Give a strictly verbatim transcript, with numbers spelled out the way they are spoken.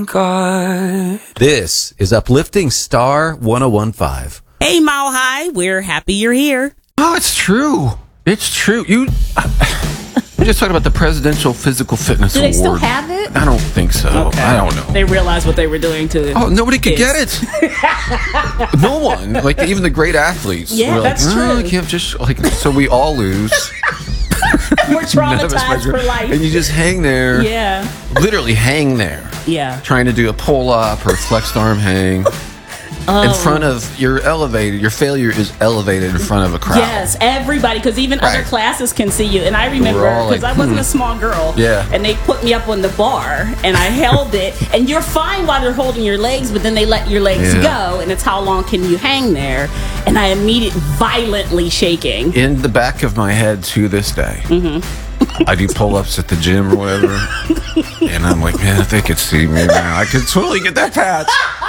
God. This is Uplifting Star ten fifteen. Hey, Mile High, we're happy you're here. Oh, it's true. It's true. You. We just talked about the Presidential Physical Fitness Do Award. they still have it? I don't think so. Okay. I don't know. They realized what they were doing to Oh, nobody could kids. get it. No one. Like, even the great athletes. Yeah, were like, that's oh, true. I can't just, like, so we all lose. We're None of us traumatized for measure- life. And you just hang there. Yeah, Literally hang there. yeah. Trying to do a pull up or a flexed arm hang. In front of your elevated, your failure is elevated in front of a crowd. Yes, everybody, because even Right. other classes can see you. And I remember, We're all because like, I wasn't hmm. a small girl, Yeah. and they put me up on the bar, and I held it, and you're fine while they're holding your legs, but then they let your legs Yeah. go, and it's how long can you hang there? And I immediately violently shaking. In the back of my head to this day, mm-hmm. I do pull-ups at the gym or whatever, and I'm like, man, if they could see me now, I could totally get that patch.